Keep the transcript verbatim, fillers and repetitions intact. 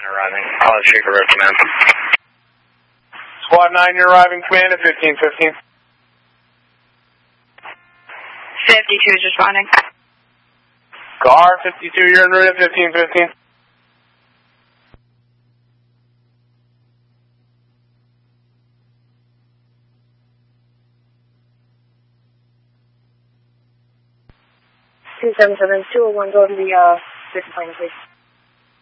Arriving. College Shaker Road Command. Squad nine, you're arriving. Command at fifteen fifteen. fifty-two is responding. Car fifty-two, you're en route at fifteen fifteen. two seven seven, two oh one, go to the uh, fifty plane, please.